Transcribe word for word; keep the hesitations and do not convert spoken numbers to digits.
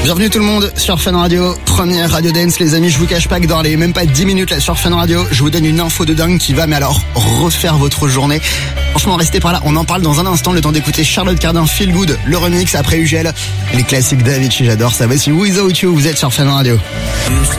Bienvenue tout le monde sur Fun Radio, première radio dance les amis, je vous cache pas que dans les même pas dix minutes là sur Fun Radio, je vous donne une info de dingue qui va mais alors refaire votre journée. Franchement restez par là, on en parle dans un instant, le temps d'écouter Charlotte Cardin, Feel Good, le remix après U G L, les classiques d'Avicii, j'adore ça, voici Without You, vous êtes sur Fun Radio.